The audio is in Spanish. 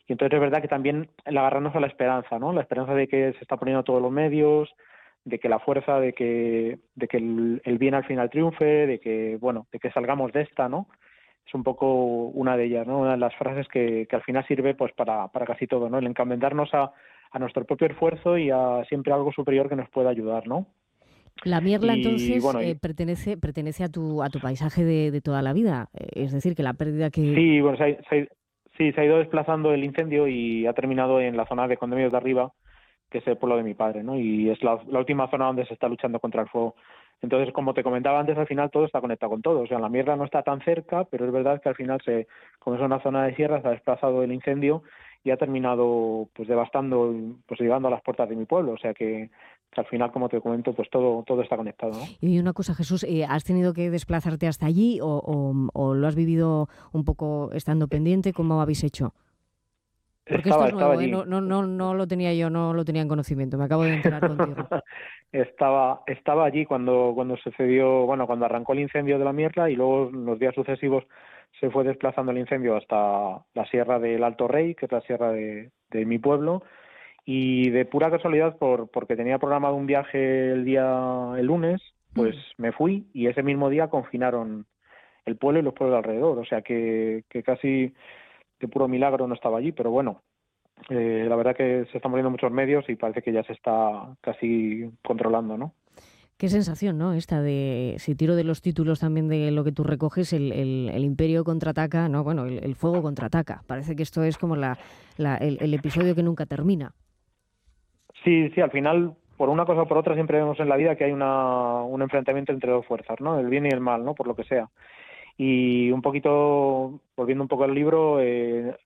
Y entonces es verdad que también el agarrarnos a la esperanza, ¿no? La esperanza de que se está poniendo todos los medios, de que la fuerza, de que el bien al final triunfe, de que, bueno, de que salgamos de esta, ¿no? Es un poco una de ellas, ¿no? Una de las frases que al final sirve pues para casi todo, ¿no? El encomendarnos a nuestro propio esfuerzo y a siempre algo superior que nos pueda ayudar, ¿no? La Mierla, Y entonces, bueno, pertenece a tu paisaje de toda la vida. Es decir, que la pérdida que... sí, bueno, sí, se ha ido desplazando el incendio y ha terminado en la zona de Condominios de Arriba, que es el pueblo de mi padre, ¿no? Y es la última zona donde se está luchando contra el fuego. Entonces, como te comentaba antes, al final todo está conectado con todo. O sea, la mierda no está tan cerca, pero es verdad que al final, como es una zona de sierra, se ha desplazado el incendio y ha terminado pues devastando, pues llegando a las puertas de mi pueblo. O sea que al final, como te comento, pues todo está conectado, ¿no? Y una cosa, Jesús, ¿has tenido que desplazarte hasta allí o lo has vivido un poco estando pendiente? ¿Cómo habéis hecho? Porque esto es Estaba nuevo, ¿eh? allí. No lo tenía yo, no lo tenía en conocimiento. Me acabo de enterar contigo. Estaba allí cuando sucedió, bueno, cuando arrancó el incendio de la Mierla y luego en los días sucesivos se fue desplazando el incendio hasta la sierra del Alto Rey, que es la sierra de mi pueblo, y de pura casualidad, porque tenía programado un viaje el lunes, pues Mm. me fui y ese mismo día confinaron el pueblo y los pueblos de alrededor, o sea que casi de puro milagro no estaba allí, pero bueno, la verdad que se están poniendo muchos medios y parece que ya se está casi controlando, ¿no? Qué sensación, ¿no? Esta de, si tiro de los títulos también de lo que tú recoges, el Imperio contraataca, ¿no? Bueno, el fuego contraataca. Parece que esto es como el episodio que nunca termina. Sí, sí, al final, por una cosa o por otra, siempre vemos en la vida que hay un enfrentamiento entre dos fuerzas, ¿no? El bien y el mal, ¿no? Por lo que sea. Y un poquito, volviendo un poco al libro,